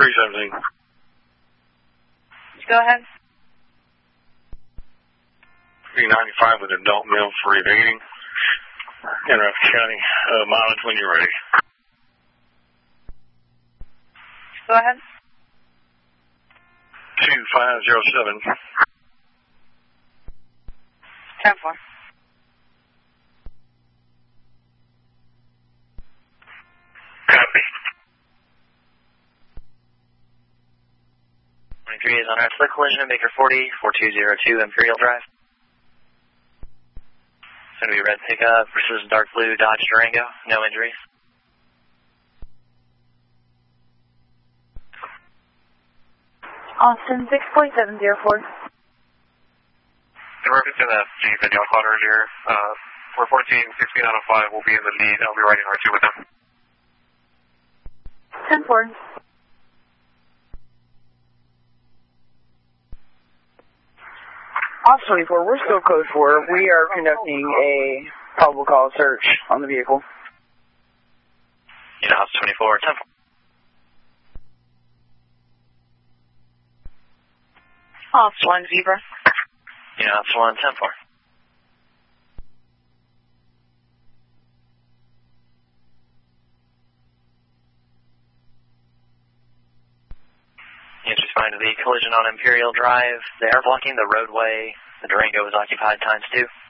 317. Go ahead. 395 with adult male for evading. In Rapid County, mileage when you're ready. Go ahead. 2507. 10-4. Copy. 23 is on our split collision, Baker 40, 4202 Imperial Drive. It's going to be red pickup versus dark blue Dodge Durango. No injuries. Austin 6.704. In reference to that Jeep that y'all caught earlier, 414, 16 out of 5 will be in the lead. I'll be riding R2 with them. 10-4. Austin 24, we're still code 4. We are conducting a probable cause search on the vehicle. Yeah, Austin 24, 10-4. Ops 1 Zebra. Yeah, Ops 1, 10-4. Units responding to the collision on Imperial Drive. They are blocking the roadway. The Durango is occupied ×2.